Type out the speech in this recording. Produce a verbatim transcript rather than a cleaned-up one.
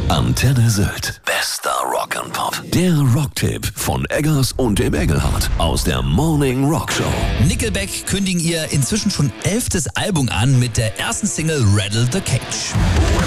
Antenne Sylt. Bester Rock'n'Pop. Der Rocktipp von Eggers und dem Engelhardt aus der Morning Rock Show. Nickelback kündigen ihr inzwischen schon elftes Album an mit der ersten Single Rattle the Cage.